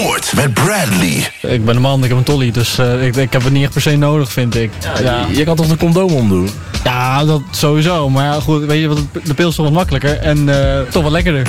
Met Bradley. Ik ben een man, ik heb een tolly, dus ik heb het niet echt per se nodig, vind ik. Ja. Je kan toch een condoom omdoen? Ja, dat sowieso. Maar ja, goed, weet je wat, de pil is toch wat makkelijker en toch wat lekkerder.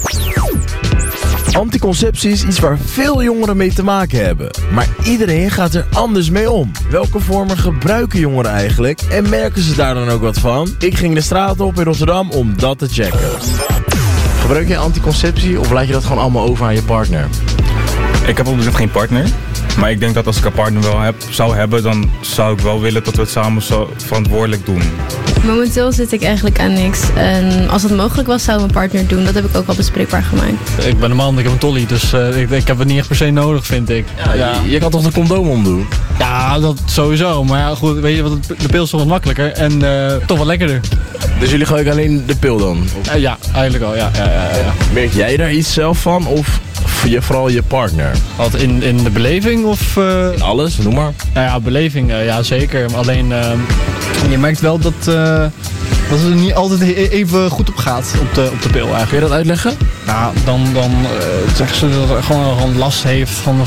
Anticonceptie is iets waar veel jongeren mee te maken hebben. Maar iedereen gaat er anders mee om. Welke vormen gebruiken jongeren eigenlijk? En merken ze daar dan ook wat van? Ik ging de straat op in Rotterdam om dat te checken. Gebruik je anticonceptie of laat je dat gewoon allemaal over aan je partner? Ik heb op dit moment geen partner. Maar ik denk dat als ik een partner zou hebben, dan zou ik wel willen dat we het samen zo verantwoordelijk doen. Momenteel zit ik eigenlijk aan niks. En als het mogelijk was, zou mijn partner het doen. Dat heb ik ook al bespreekbaar gemaakt. Ik ben een man, ik heb een tolly, dus ik heb het niet echt per se nodig, vind ik. Je kan toch een condoom omdoen? Ja, dat sowieso. Maar ja, goed, weet je wat, de pil is toch wat makkelijker en toch wat lekkerder. Dus jullie gooien alleen de pil dan? Ja, eigenlijk al, ja. Merk jij daar iets zelf van of vooral je partner? Wat, in de beleving of... In alles, noem maar. Nou ja, beleving, ja zeker. Alleen, je merkt wel dat het er niet altijd even goed op gaat op de pil eigenlijk. Kun je dat uitleggen? Nou, dan zeggen ze dat er gewoon last heeft van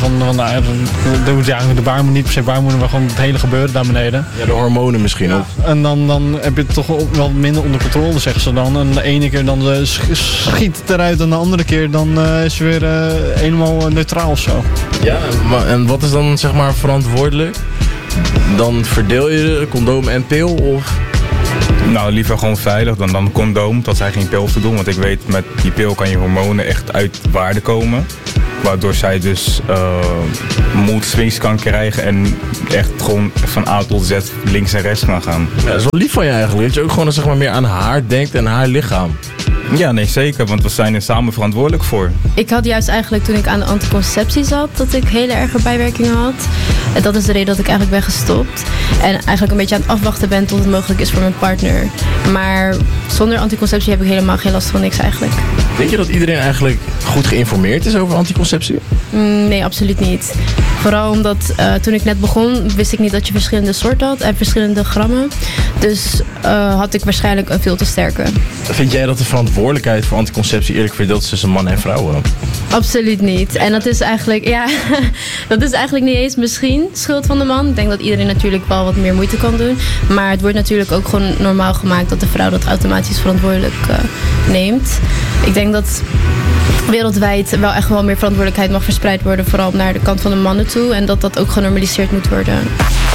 de baarmoeder, niet per se baarmoeder, maar gewoon het hele gebeuren daar beneden. Ja, de hormonen misschien ook. En dan heb je het toch wel minder onder controle, zeggen ze dan. En de ene keer dan schiet het eruit en de andere keer dan is ze weer helemaal neutraal of zo. Ja, en wat is dan zeg maar verantwoordelijk? Dan verdeel je de condoom en pil of... Nou, liever gewoon veilig dan een condoom, dat zij geen pil hoeft te doen. Want ik weet, met die pil kan je hormonen echt uit waarde komen. Waardoor zij dus mood swings kan krijgen en echt gewoon van A tot Z links en rechts kan gaan. Ja, dat is wel lief van je eigenlijk, dat je ook gewoon zeg maar, meer aan haar denkt en haar lichaam. Ja, nee zeker, want we zijn er samen verantwoordelijk voor. Ik had juist eigenlijk toen ik aan de anticonceptie zat, dat ik hele erge bijwerkingen had. En dat is de reden dat ik eigenlijk ben gestopt. En eigenlijk een beetje aan het afwachten ben tot het mogelijk is voor mijn partner. Maar zonder anticonceptie heb ik helemaal geen last van niks eigenlijk. Denk je dat iedereen eigenlijk goed geïnformeerd is over anticonceptie? Nee, absoluut niet. Vooral omdat toen ik net begon, wist ik niet dat je verschillende soorten had en verschillende grammen. Dus had ik waarschijnlijk een veel te sterke. Vind jij dat de verantwoordelijkheid voor anticonceptie eerlijk verdeeld is tussen mannen en vrouwen? Absoluut niet. En dat is eigenlijk, ja, dat is eigenlijk niet eens misschien schuld van de man. Ik denk dat iedereen natuurlijk wel wat meer moeite kan doen. Maar het wordt natuurlijk ook gewoon normaal gemaakt dat de vrouw dat automatisch verantwoordelijk neemt. Ik denk dat wereldwijd wel echt wel meer verantwoordelijkheid mag verspreid worden, vooral naar de kant van de mannen toe. En dat dat ook genormaliseerd moet worden.